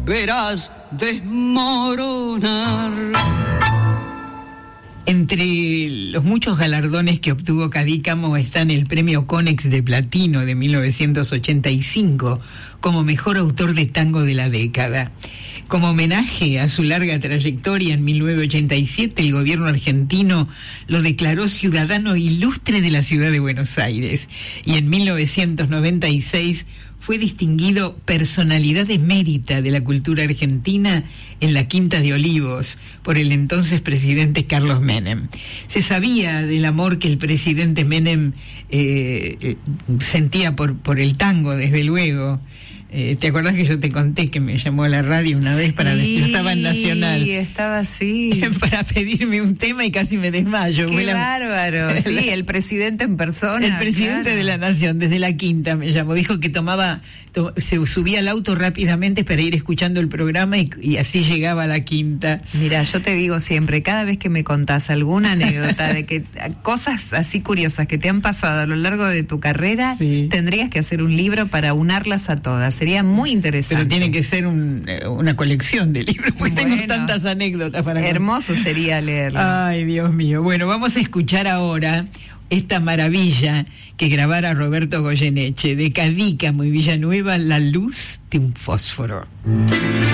verás desmoronar. Entre los muchos galardones que obtuvo Cadícamo están el Premio Konex de Platino de 1985 como mejor autor de tango de la década. Como homenaje a su larga trayectoria, en 1987 el gobierno argentino lo declaró ciudadano ilustre de la ciudad de Buenos Aires, y en 1996 fue distinguido personalidad emérita de la cultura argentina en la Quinta de Olivos por el entonces presidente Carlos Menem. Se sabía del amor que el presidente Menem sentía por el tango, desde luego. ¿Te acordás que yo te conté que me llamó a la radio una vez para decir, yo estaba en Nacional? Sí, estaba así. Para pedirme un tema y casi me desmayo. Qué bárbaro, sí, el presidente en persona. El presidente, claro, de la Nación, desde la Quinta me llamó, dijo que se subía al auto rápidamente para ir escuchando el programa y así llegaba a la Quinta. Mira, yo te digo siempre, cada vez que me contás alguna anécdota de que cosas así curiosas que te han pasado a lo largo de tu carrera, sí, tendrías que hacer un libro para unarlas a todas. Sería muy interesante. Pero tiene que ser una colección de libros, porque tengo tantas anécdotas para hermoso contar. Sería leerlo. Ay, Dios mío. Bueno, vamos a escuchar ahora esta maravilla que grabara Roberto Goyeneche, de Cadícamo y Villanueva, La luz de un fósforo.